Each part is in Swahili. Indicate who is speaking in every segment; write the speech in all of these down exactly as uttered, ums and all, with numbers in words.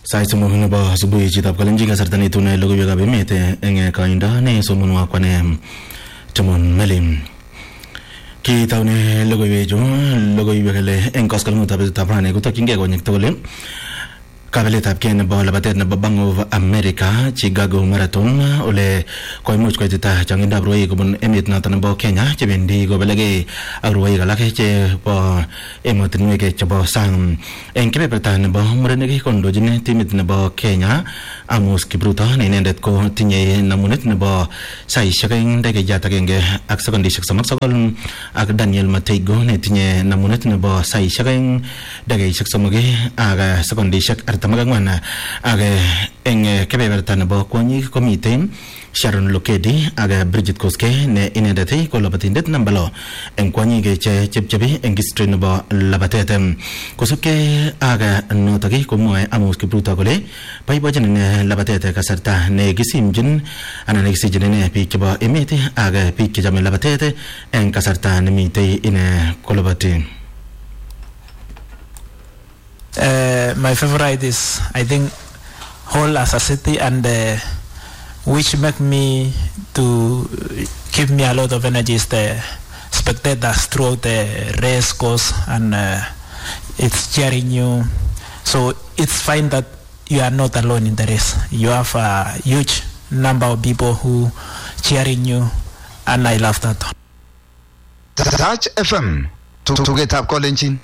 Speaker 1: Sai somok nebo asubuhi chitab Kalenjin kasarta netune logoiwekab emet eng kaindo ne somonwa kwane Timon Melim. Kitaune logoiwechu logoiwek ele eng koskoleng'utab betutab rani kotokyingei konyek tugul kabeletab kei nebo labatet nebo Bank of America Chicago Marathon ole koimuch koitita changindab rwoik kobun emet noto nebo Kenya chebendi kobelegei ak rwoik alak chebo emotinwek chebo sang. Eng kebeberta nebo murenik kondochin timit nebo Kenya Amos Kipruto ne inendet ko tinye namunet nebo saishek eng ndegeit agenge ak sekondishek sosom ak sokol ak Daniel Mateigo ne tinye namunet nebo saishek eng ndegeishek somok ak sekondishek artam ak ang'wan. Ak eng kebeberta nebo kwonyik komiten Sharon Lokedi ak Bridget Koske ne inendet ko labatindet namba lo eng kwonyik che chepchebi eng history nebo labatet. Kosubkei ak notok komwoe Amos Kipruto kole boibochin ine labatet kasarta ne kisimchin anan ne kisichin ine biik chebo emet ak biik chechome labatet eng kasarta nemitei ine kolabati.
Speaker 2: Uh, my favorite is, I think, Hull as a city, and uh, which make me to give me a lot of energy is the spectators throughout the race course, and uh, it's cheering you. So it's fine that you are not alone in the race. You have a huge number of people who cheering you, and I love that.
Speaker 3: Touch F M to to get up Kalenjin.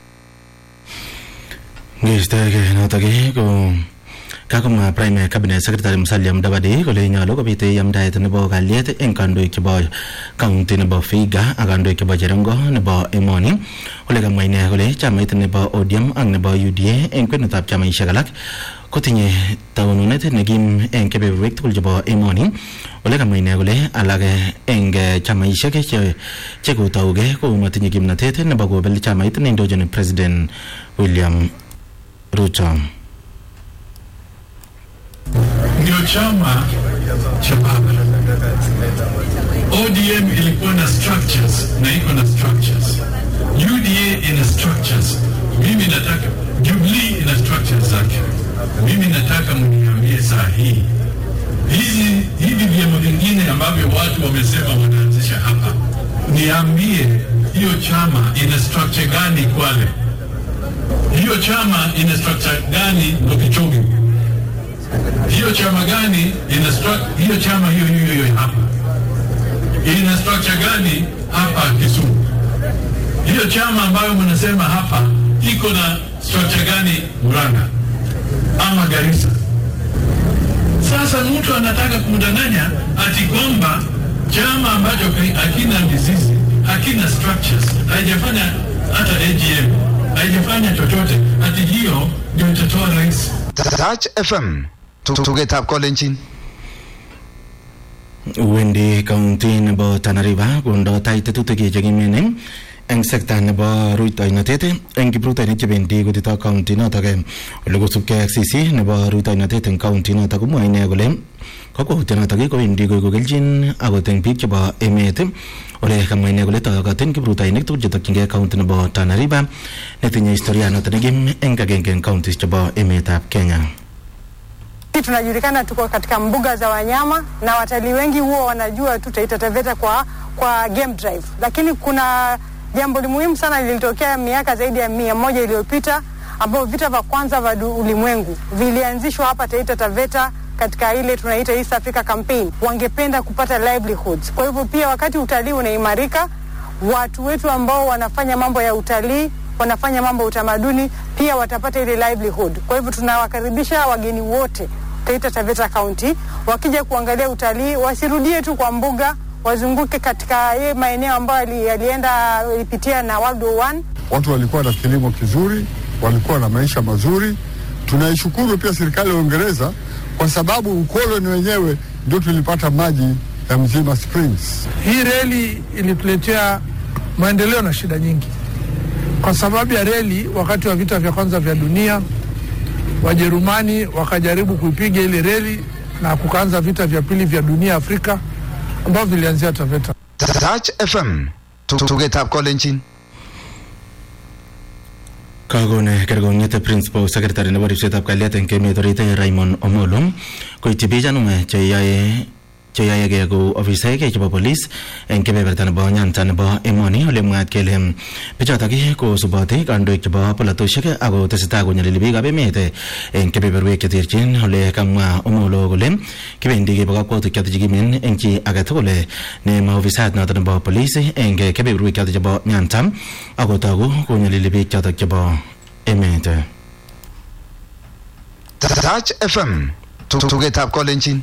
Speaker 1: Ngistage notagi ko kakuma Prime Cabinet Secretary Musalia Mudavadi kole nyalo kopite yamdaet nebo kalyet eng kandoik chebo county nebo Vihiga ak kandoik chebo Cherongo nebo Emoni. Ole kamwa ine kole chamait nebo O D M ak nebo U D A eng kwenutab chamaishek alak kotinye taununet nekim eng kebeberwek tugul chebo Emoni. Ole kamwa ine kole alak eng chamaishek che chekotauge ko matinye kimnatet nebo kobel chamait neindochin President William Ruto.
Speaker 4: Ndio chama cha baba. O D M ilikuwa na structures na iko na structures. U D A ina structures. Mimi nataka Jubilee ina structures zake. Mimi nataka mniambie saa hii hizi hivi vyama vingine ambavyo watu wamesema wanaanzisha hapa, niambie hiyo chama ina structure gani Kwale? Hiyo chama ina structure gani Lokichogi? Hiyo chama gani ina structure, hiyo chama hiyo hiyo hiyo hapa ina structure gani hapa Kisumu? Hiyo chama ambayo mnasema hapa iko na structure gani Murang'a ama Garissa? Sasa mtu anataka kumdanganya ati kwamba chama ambacho hakina mizizi, hakina structures, haijafanya hata A G M, haijafanya chochote, ati hiyo ndio itatoa rais.
Speaker 3: Touch F M to to get up Kalenjin.
Speaker 1: Wendi county nebo Tana River kondo taite tutuki chekimene eng sekta nebo ruitoinotet eng kiprutoinik chebendi kotito county notok ole kosubkei ak sisi nebo ruitoinotet eng county notok komwoe ine kole kakwautiet notok kowendi koiku keljin akot eng biik chebo emet. Ole kamwa ine kole tokotin kiprutoinik tugul chetokyingei county nebo Tana River netinye historia notok nekim eng agenge eng counties chebo emetab Kenya.
Speaker 5: Tunajulikana tuko katika mbuga za wanyama na watalii wengi huwa wanajua tu Taita Taveta kwa kwa game drive, lakini kuna jambo muhimu sana lilitokea miaka zaidi ya mia moja iliyopita ambapo vita vya kwanza vya ulimwengu vilianzishwa hapa Taita Taveta katika ile tunaita East Africa Campaign. Wangependa kupata livelihoods. Kwa hivyo pia wakati utalii unaimarika, watu wetu ambao wanafanya mambo ya utalii, wanafanya mambo ya utamaduni pia watapata ile livelihood. Kwa hivyo tunawakaribisha wageni wote Taita Taveta County wakija kuangalia utalii, wasirudie tu kwa mbuga, wazunguke katika yeye maeneo ambayo yalienda yalipitia na World War One.
Speaker 6: Watu walikuwa na kilimo kizuri, walikuwa na maisha mazuri. Tunaishukuru pia serikali ya Uingereza kwa sababu ukoloni wenyewe ndio tulipata maji ya Mzima Springs.
Speaker 7: Hii reli ilituletea maendeleo na shida nyingi. Kwa sababu ya reli, wakati wa vita vya kwanza vya dunia, Wajerumani wakajaribu kuipiga ile reli na kukaanza vita vya pili vya dunia Afrika ambavyo vilianzia Taveta.
Speaker 3: Touch F M to to get up Kalenjin.
Speaker 1: Wendi county nebo Tana River kondo taite tutuki chekimene eng sekta nebo ruitoinotet eng kiprutoinik chebendi kotito county notok ole kosubkei ak sisi nebo ruitoinotet eng county notok komwoe ine kole kakwautiet notok kowendi koiku keljin akot eng biik chebo emet. Ole kamwa ine kole kakwautiet notok kowendi koiku keljin akot eng biik chebo emet. Ole kamwa ine kole tokotin kiprutoinik tugul chetokyingei county nebo Tana River netinye historia notok nekim eng agenge eng counties chebo emetab Kenya.
Speaker 3: Touch F M to to get up Kalenjin.
Speaker 1: Kagone kergonyete principal secretary nebo ripsetab kalyet eng emet orit Raymond Omolo koityi biik anume cheyae cheyaege ko ofisaek chebo police eng kebeberta nebo Nyanza nebo emoni ole mwaat kele bichotok ko suboti kandoik chebo polatosiek ako tesetai konyalili biikab emet eng kebeberwek cheterchin ole kamwa Omolo kole kibendi kebo kakwautik chotok chekimen eng chi age tugul ne ma ofisat notok nebo police eng kebeberwek chotok chebo Nyanza ako togu konyalili biik chotok chebo emet.
Speaker 3: Touch F M tugetab kolenjin.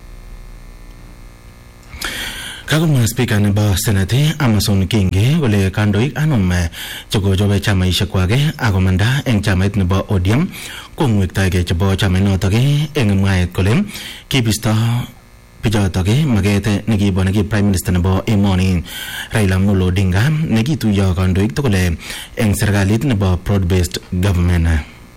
Speaker 1: Kagomwa speaker nebo Senate Amason Kingi kole kandoik anom chekochobe chamaishek kwake akomanda eng chamait nebo O D M kongwektaege chebo chamait notok eng mwaet kole kibisto bichotok maket nekibo neki prime minister nebo emoni Raila Amolo Odinga nekituyo kandoik tugul eng serikalit nebo broad based government.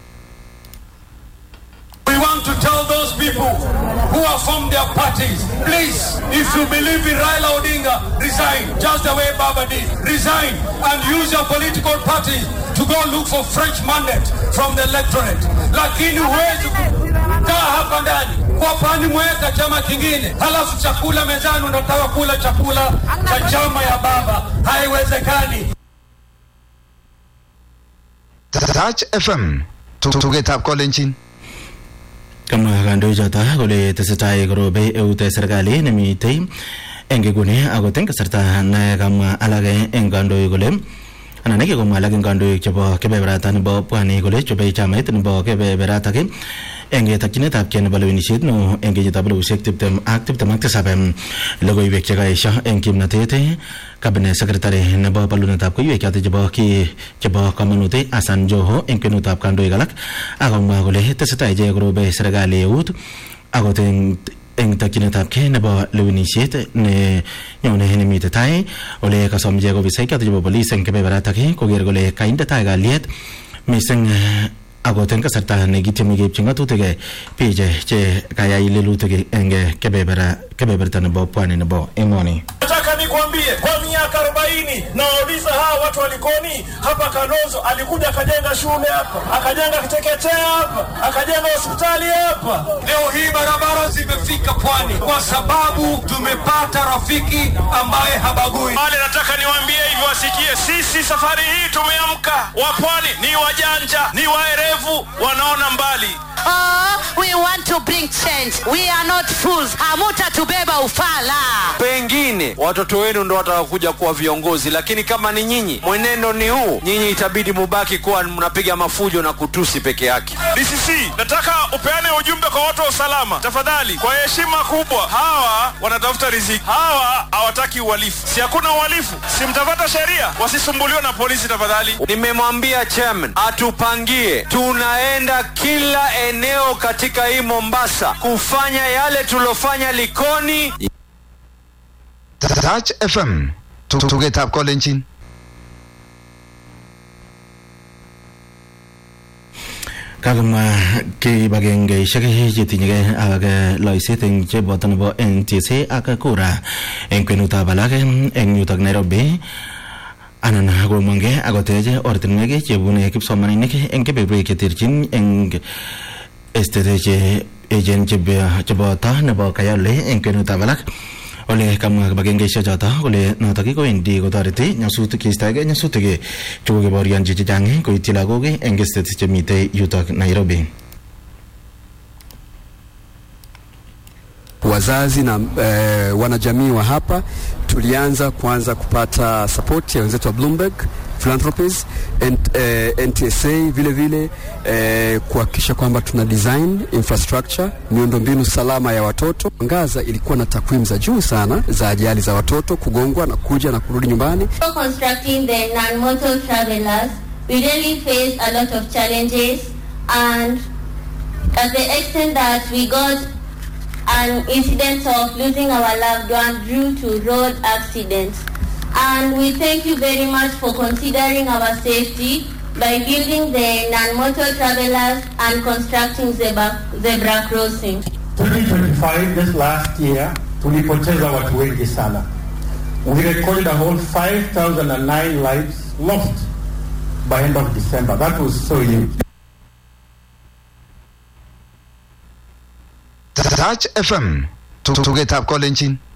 Speaker 8: We want to tell those people who have formed their parties, please, if you believe in Raila Odinga, resign, just the way Baba did. Resign and use your political party to go look for French mandate from the electorate. Lakini huwezi kukaa hapa ndani kwa pani mweka chama kingine, halafu chakula mezani unataka kula chakula cha chama ya Baba. Haiwezekani.
Speaker 3: Touch F M tugetab kolenjin.
Speaker 1: Kama kandoik chotok kole tesetai korobe eut serikali nemitei eng nguni ako teng kasarta ne kamwa alake eng kandoik kole anan nekikomwa alake eng kandoik chebo kebeberata nebo Pwani kole chobei chamait nebo kebeberatak eng takyinetab kei nebo lewenisiet no eng kenyitab elipusiek tiptem ak tiptem ak tisab logoiwek chekaesho eng kimnatet cabinet secretary nebo balunetab koiwek chotok chebo ki chebo kamanut Hassan Joho eng kwenutab kandoik alak akomwa kole tesetai ichek korobe serikali eut akot eng eng takyinetab kei nebo lewenisiet ne nyone nemitei tai ole kasom ichek ofisaek chotok chebo police eng kebeberatak koker kole kainde tai kalyet mising ako eng kasarta nekityemi keipchi ng'atutik biik che kayai lelutik eng kebebera kebeberta nebo Pwani nebo emoni.
Speaker 8: Nataka nikwambie kwa miaka arobaini nauliza hawa watu walikoni hapa. Kalonzo alikuja akajenga shule hapa, akajenga kiteketea hapa, akajenga hospitali hapa. Leo hii barabara zimefika Pwani kwa sababu tumepata rafiki ambaye habagui. Wale nataka niwaambie hivyo wasikie, sisi safari hii tumeamka. Wa Pwani ni wajanja, ni waerevu, wanaona mbali.
Speaker 9: Oh, we want to bring change. We are not fools. Hamuta tubeba ufala.
Speaker 10: Pengine watoto wenu ndo watakuja kuwa viongozi, lakini kama ni nyinyi mwenendo ni huu, nyinyi itabidi mubaki kuwa mnapiga mafujo na kutusi peke yake.
Speaker 8: D C C, nataka upeane ujumbe kwa watu wa usalama. Tafadhali, kwa heshima kubwa, hawa wanatafuta riziki. Hawa hawataki uhalifu. Si hakuna uhalifu, si mtapata sheria. Wasisumbuliwe na polisi tafadhali.
Speaker 10: Nimemwambia chairman atupangie, tunaenda kila eneo katika hii Mombasa kufanya yale tulofanya Likoni.
Speaker 3: Touch F M tugetab kolenjin.
Speaker 1: Kagomwa kibagengeisiek chetinyegei ak loiset eng cheboto nebo N T S A ak kura eng kwenutab alak eng yutok Nairobi anan komongei akotech ortinwek chebune kipsomaninik eng kebeberwek cheterchin eng estate che ejen cheboto nebo Kayole eng kwenutab alak ole kamwa kibagengeisiek choto kole notok kowendi kotoreti nyasutik keistoegei nyasutik chekokeborionji chechang koityi lagok eng estate chemitei yutok Nairobi.
Speaker 11: Wazazi na e, wanajamii wa hapa tulianza kuanza kupata support ya wenzetu wa Bloomberg Philanthropies and uh, N T S A vile vile uh, kuhakikisha kwamba tuna design infrastructure miundombinu salama ya watoto. Ngaza ilikuwa na takwimu za juu sana za ajali za watoto kugongwa na kuja na kurudi nyumbani.
Speaker 12: Constructing the non-motor travelers, we really faced a lot of challenges, and at the extent that we got an incident of losing our loved one due to road accidents. And we thank you very much for considering our safety by building the non-motor travelers and constructing zebra, zebra crossing.
Speaker 13: twenty twenty-five, this last year, tulipoteza watu wengi sana. We recorded a whole five thousand nine lives lost by end of December. That was so huge.
Speaker 3: Touch F M. Tugetap Kolenjin.